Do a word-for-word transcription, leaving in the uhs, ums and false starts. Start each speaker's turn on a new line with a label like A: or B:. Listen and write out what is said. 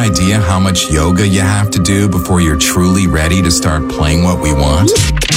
A: idea how much yoga you have to do before you're truly ready to start playing what we want?